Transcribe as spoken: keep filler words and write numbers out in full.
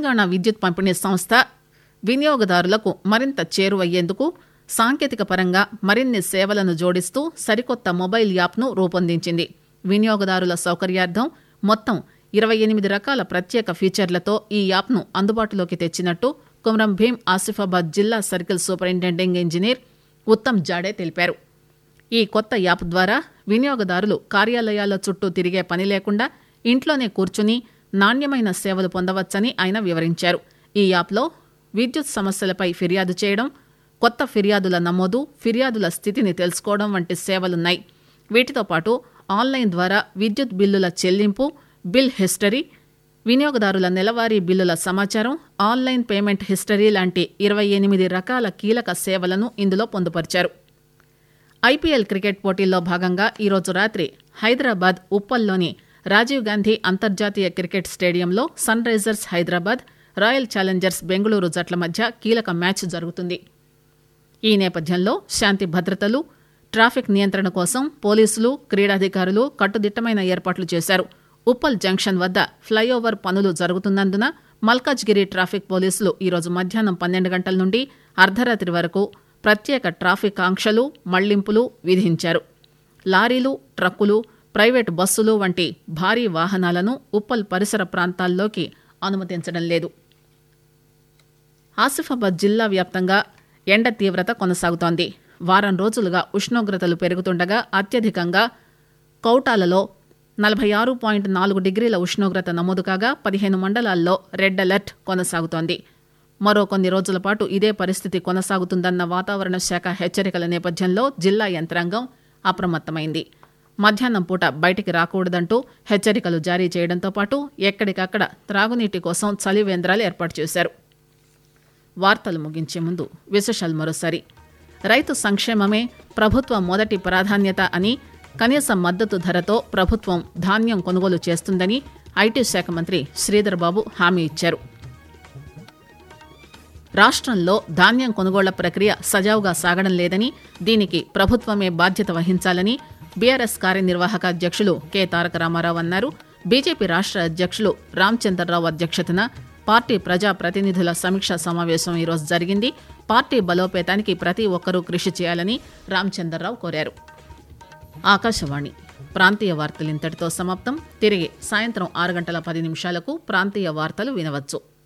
తెలంగాణ విద్యుత్ పంపిణీ సంస్థ వినియోగదారులకు మరింత చేరువయ్యేందుకు సాంకేతిక పరంగా మరిన్ని సేవలను జోడిస్తూ సరికొత్త మొబైల్ యాప్ను రూపొందించింది. వినియోగదారుల సౌకర్యార్థం మొత్తం ఇరవై ఎనిమిది రకాల ప్రత్యేక ఫీచర్లతో ఈ యాప్ను అందుబాటులోకి తెచ్చినట్టు కుమ్రం భీం ఆసిఫాబాద్ జిల్లా సర్కిల్ సూపరింటెండింగ్ ఇంజనీర్ ఉత్తమ్ జాడే తెలిపారు. ఈ కొత్త యాప్ ద్వారా వినియోగదారులు కార్యాలయాల చుట్టూ తిరిగే పని లేకుండా ఇంట్లోనే కూర్చుని నాణ్యమైన సేవలు పొందవచ్చని ఆయన వివరించారు. ఈ యాప్లో విద్యుత్ సమస్యలపై ఫిర్యాదు చేయడం, కొత్త ఫిర్యాదుల నమోదు, ఫిర్యాదుల స్థితిని తెలుసుకోవడం వంటి సేవలున్నాయి. వీటితో పాటు ఆన్లైన్ ద్వారా విద్యుత్ బిల్లుల చెల్లింపు, బిల్ హిస్టరీ, వినియోగదారుల నెలవారీ బిల్లుల సమాచారం, ఆన్లైన్ పేమెంట్ హిస్టరీ లాంటి ఇరవై ఎనిమిది రకాల కీలక సేవలను ఇందులో పొందుపరిచారు. ఐపీఎల్ క్రికెట్ పోటీల్లో భాగంగా ఈరోజు రాత్రి హైదరాబాద్ ఉప్పల్లోని రాజీవ్ గాంధీ అంతర్జాతీయ క్రికెట్ స్టేడియంలో sun Risers Hyderabad, royal Challengers Bengaluru జట్ల మధ్య కీలక మ్యాచ్ జరుగుతుంది. ఈ నేపథ్యంలో శాంతి భద్రతలు, ట్రాఫిక్ నియంత్రణ కోసం పోలీసులు, క్రీడాధికారులు కట్టుదిట్టమైన ఏర్పాట్లు చేశారు. ఉప్పల్ జంక్షన్ వద్ద ఫ్లైఓవర్ పనులు జరుగుతున్నందున మల్కాజ్గిరి ట్రాఫిక్ పోలీసులు ఈరోజు మధ్యాహ్నం పన్నెండు గంటల నుండి అర్ధరాత్రి వరకు ప్రత్యేక ట్రాఫిక్ ఆంక్షలు, మళ్లింపులు విధించారు. లారీలు, ట్రక్కులు, ప్రైవేటు బస్సులు వంటి భారీ వాహనాలను ఉప్పల్ పరిసర ప్రాంతాల్లోకి అనుమతించడం లేదు. ఆసిఫాబాద్ జిల్లా వ్యాప్తంగా ఎండ తీవ్రత కొనసాగుతోంది. వారం రోజులుగా ఉష్ణోగ్రతలు పెరుగుతుండగా అత్యధికంగా కౌటాలలో నలభై ఆరు పాయింట్ నాలుగు డిగ్రీల ఉష్ణోగ్రత నమోదు కాగా పదిహేను మండలాల్లో రెడ్ అలర్ట్ కొనసాగుతోంది. మరో కొన్ని రోజుల పాటు ఇదే పరిస్థితి కొనసాగుతుందన్న వాతావరణ శాఖ హెచ్చరికల నేపథ్యంలో జిల్లా యంత్రాంగం అప్రమత్తమైంది. మధ్యాహ్నం పూట బయటికి రాకూడదంటూ హెచ్చరికలు జారీ చేయడంతో పాటు ఎక్కడికక్కడ త్రాగునీటి కోసం చలివేంద్రాలు ఏర్పాటు చేశారు. వార్తలు ముగించే ముందు విశేషాలు మరోసారి. రైతు సంక్షేమమే ప్రభుత్వ మొదటి ప్రాధాన్యత అని, కనీస మద్దతు ధరతో ప్రభుత్వం ధాన్యం కొనుగోలు చేస్తుందని ఐటీ శాఖ మంత్రి శ్రీధర్ బాబు హామీ ఇచ్చారు. రాష్ట్రంలో ధాన్యం కొనుగోళ్ల ప్రక్రియ సజావుగా సాగడం లేదని, దీనికి ప్రభుత్వమే బాధ్యత వహించాలని బీఆర్ఎస్ కార్యనిర్వాహక అధ్యక్షులు కె తారక రామారావు అన్నారు. బీజేపీ రాష్ట్ర అధ్యక్షులు రామచంద్రరావు అధ్యక్షతన పార్టీ ప్రజా ప్రతినిధుల సమీక్షా సమావేశం ఈరోజు జరిగింది. పార్టీ బలోపేతానికి ప్రతి ఒక్కరూ కృషి చేయాలని రామచంద్రరావు కోరారు. ఆకాశవాణి ప్రాంతీయ వార్తలు ఇంతటితో సమాప్తం. తిరిగి సాయంత్రం ఆరు గంటల పది నిమిషాలకు ప్రాంతీయ వార్తలు వినవచ్చు.